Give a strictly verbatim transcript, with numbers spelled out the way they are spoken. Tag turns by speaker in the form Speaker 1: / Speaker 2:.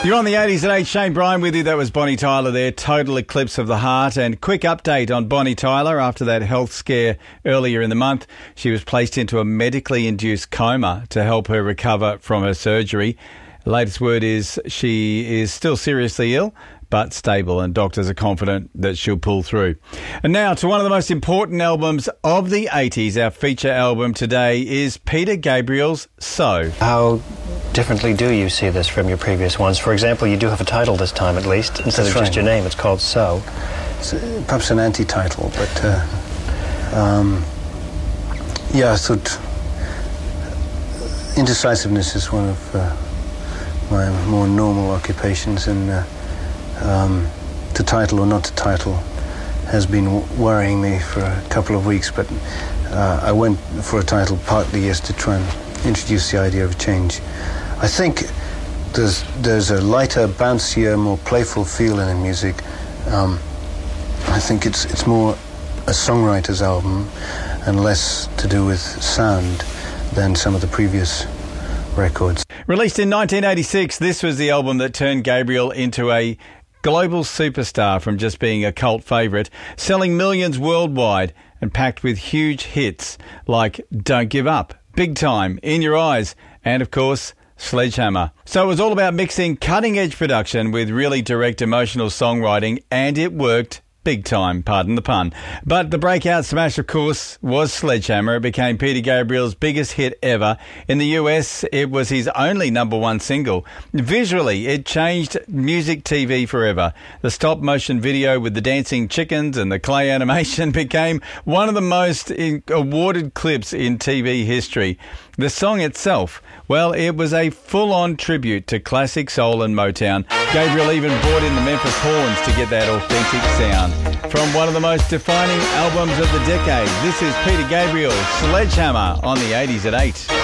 Speaker 1: You're on the eighties at eight. Shane Bryan with you. That was Bonnie Tyler there. Total eclipse of the heart. And quick update on Bonnie Tyler after that health scare earlier in the month. She was placed into a medically induced coma to help her recover from her surgery. The latest word is she is still seriously ill, but stable, and doctors are confident that she'll pull through. And now to one of the most important albums of the eighties. Our feature album today is Peter Gabriel's So.
Speaker 2: How differently do you see this from your previous ones? For example, you do have a title this time at least. Instead
Speaker 3: That's
Speaker 2: of
Speaker 3: right.
Speaker 2: just your name, it's called So.
Speaker 3: It's uh, perhaps an anti-title, but uh, um, yeah, I thought indecisiveness is one of uh, my more normal occupations, and uh, um, to title or not to title has been w- worrying me for a couple of weeks, but uh, I went for a title partly yes to try and introduce the idea of change. I think there's there's a lighter, bouncier, more playful feel in the music. Um, I think it's it's more a songwriter's album and less to do with sound than some of the previous records.
Speaker 1: Released in nineteen eighty-six, this was the album that turned Gabriel into a global superstar from just being a cult favourite, selling millions worldwide and packed with huge hits like Don't Give Up, Big Time, In Your Eyes, and of course, Sledgehammer. So it was all about mixing cutting-edge production with really direct emotional songwriting, and it worked big time, pardon the pun. But the breakout smash, of course, was Sledgehammer. It became Peter Gabriel's biggest hit ever. In the U S, it was his only number one single. Visually, it changed music T V forever. The stop-motion video with the dancing chickens and the clay animation became one of the most awarded clips in T V history. The song itself, well, it was a full-on tribute to classic soul and Motown. Gabriel even brought in the Memphis horns to get that authentic sound. From one of the most defining albums of the decade, this is Peter Gabriel's Sledgehammer on the eighties at eight.